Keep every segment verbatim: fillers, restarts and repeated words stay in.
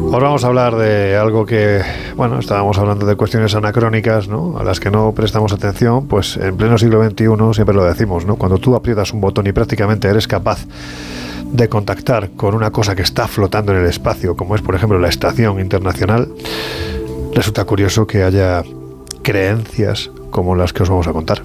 Ahora vamos a hablar de algo que, bueno, estábamos hablando de cuestiones anacrónicas, ¿no?, a las que no prestamos atención, pues en pleno siglo veintiuno siempre lo decimos, ¿no?, cuando tú aprietas un botón y prácticamente eres capaz de contactar con una cosa que está flotando en el espacio, como es por ejemplo la Estación Internacional, resulta curioso que haya creencias como las que os vamos a contar.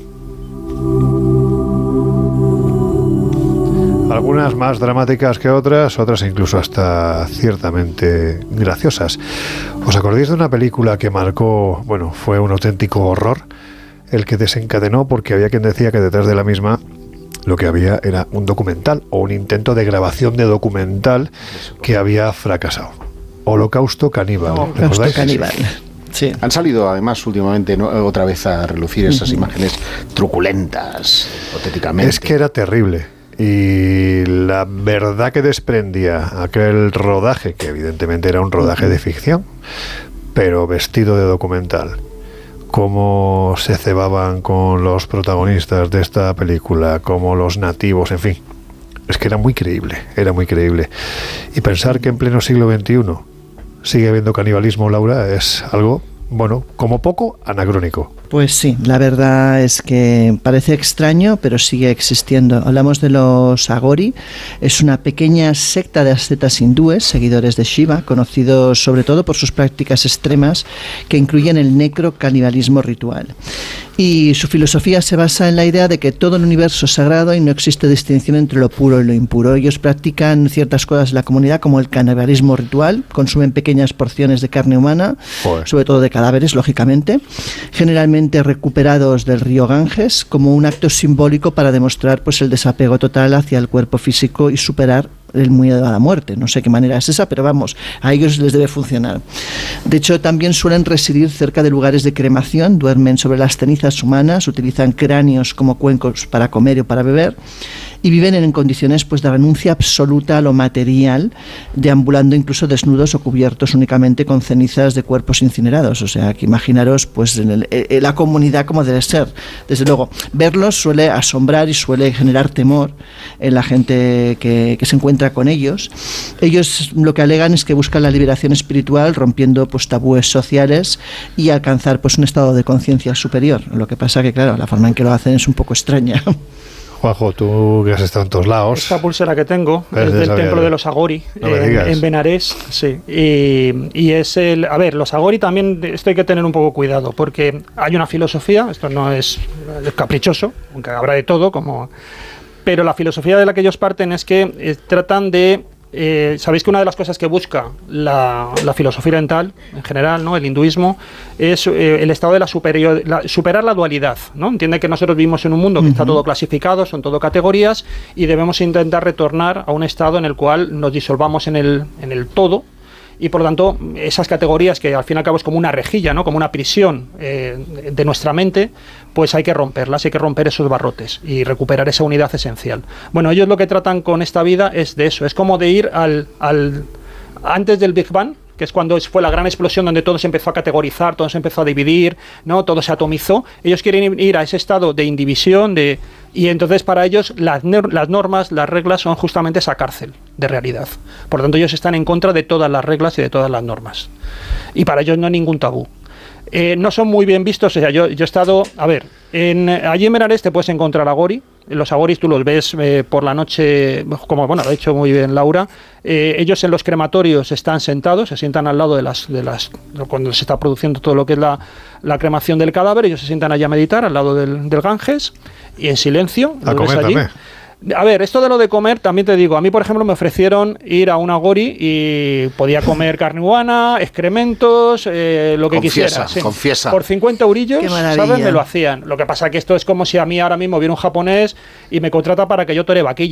Algunas más dramáticas que otras, otras incluso hasta ciertamente graciosas. ¿Os acordáis de una película que marcó, bueno, fue un auténtico horror, el que desencadenó porque había quien decía que detrás de la misma lo que había era un documental o un intento de grabación de documental que había fracasado? Holocausto Caníbal. No, Holocausto Caníbal. Sí. Han salido además últimamente, ¿no?, otra vez a relucir esas uh-huh. imágenes truculentas, hipotéticamente. Es que era terrible. Y la verdad que desprendía aquel rodaje, que evidentemente era un rodaje de ficción, pero vestido de documental, cómo se cebaban con los protagonistas de esta película, como los nativos, en fin, es que era muy creíble, era muy creíble. Y pensar que en pleno siglo veintiuno sigue habiendo canibalismo, Laura, es algo, bueno, como poco anacrónico. Pues sí, la verdad es que parece extraño, pero sigue existiendo. Hablamos de los Agori, es una pequeña secta de ascetas hindúes, seguidores de Shiva, conocidos sobre todo por sus prácticas extremas que incluyen el necrocanibalismo ritual. Y su filosofía se basa en la idea de que todo el universo es sagrado y no existe distinción entre lo puro y lo impuro. Ellos practican ciertas cosas en la comunidad como el canibalismo ritual, consumen pequeñas porciones de carne humana, Joder. sobre todo de cadáveres, lógicamente, generalmente recuperados del río Ganges, como un acto simbólico para demostrar pues el desapego total hacia el cuerpo físico y superar el miedo a la muerte. No sé qué manera es esa, pero vamos, a ellos les debe funcionar. De hecho, también suelen residir cerca de lugares de cremación, duermen sobre las cenizas humanas, utilizan cráneos como cuencos para comer o para beber, y viven en condiciones pues de renuncia absoluta a lo material, deambulando incluso desnudos o cubiertos únicamente con cenizas de cuerpos incinerados. O sea, que imaginaros pues en, el, en la comunidad como debe ser. Desde luego, verlos suele asombrar y suele generar temor en la gente que, que se encuentra con ellos. Ellos lo que alegan es que buscan la liberación espiritual rompiendo pues tabúes sociales y alcanzar pues un estado de conciencia superior. Lo que pasa que, claro, la forma en que lo hacen es un poco extraña. Juanjo, tú que has estado en todos lados. Esta pulsera que tengo es del templo de los Agori, no en, en Benarés, sí. Y, y es el... A ver, los Agori también, esto hay que tener un poco cuidado, porque hay una filosofía, esto no es caprichoso, aunque habrá de todo, como... Pero la filosofía de la que ellos parten es que eh, tratan de... Eh, Sabéis que una de las cosas que busca la, la filosofía oriental, en general, ¿no?, el hinduismo, es eh, el estado de la superior, la, superar la dualidad, ¿no? Entiende que nosotros vivimos en un mundo que uh-huh. está todo clasificado, son todo categorías, y debemos intentar retornar a un estado en el cual nos disolvamos en el, en el todo, y por lo tanto esas categorías que al fin y al cabo es como una rejilla, ¿no?, como una prisión eh, de nuestra mente, pues hay que romperlas, hay que romper esos barrotes y recuperar esa unidad esencial. Bueno, ellos lo que tratan con esta vida es de eso, es como de ir al, al antes del Big Bang, que es cuando fue la gran explosión donde todo se empezó a categorizar, todo se empezó a dividir, ¿no?, todo se atomizó. Ellos quieren ir a ese estado de indivisión, de y entonces para ellos las, las normas, las reglas son justamente esa cárcel de realidad. Por lo tanto, ellos están en contra de todas las reglas y de todas las normas. Y para ellos no hay ningún tabú. Eh, no son muy bien vistos, o sea, yo, yo he estado, a ver, en, allí en Benarés te puedes encontrar Agori. Los Agoris tú los ves eh, por la noche, como bueno, lo ha dicho muy bien Laura, eh, ellos en los crematorios están sentados, se sientan al lado de las, de las cuando se está produciendo todo lo que es la, la cremación del cadáver, ellos se sientan allí a meditar al lado del, del Ganges y en silencio. A comer allí. También. A ver, esto de lo de comer, también te digo, a mí por ejemplo me ofrecieron ir a un Agori y podía comer carne humana, excrementos, eh, lo que confiesa, quisiera. Sí. Confiesa. Por cincuenta eurillos, ¿sabes? Me lo hacían. Lo que pasa que esto es como si a mí ahora mismo viene un japonés y me contrata para que yo tore vaquilla.